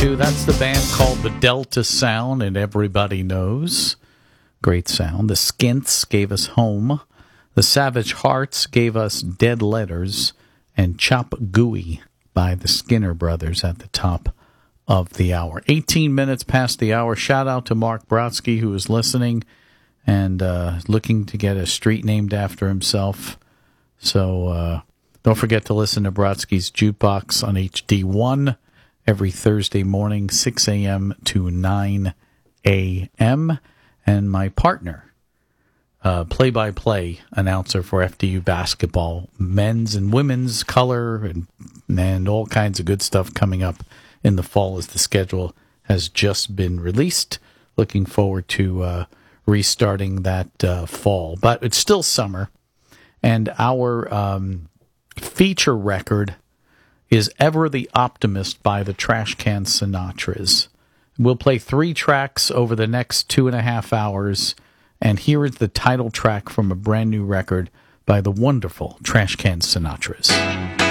to. That's the band called the Delta Sound, and everybody knows. Great sound. The Skints gave us Home. The Savage Hearts gave us Dead Letters, and Chop Gooey by the Skinner Brothers at the top of the hour. 18 minutes past the hour. Shout out to Mark Brodsky, who is listening and looking to get a street named after himself. So don't forget to listen to Brodsky's Jukebox on HD1 every Thursday morning, 6 a.m. to 9 a.m. And my partner, play-by-play announcer for FDU basketball, men's and women's color, and all kinds of good stuff coming up in the fall as the schedule has just been released. Looking forward to restarting that fall. But it's still summer, and our feature record is Ever the Optimist by the Trashcan Sinatras. We'll play 3 tracks over the next 2.5 hours, and here is the title track from a brand new record by the wonderful Trashcan Sinatras.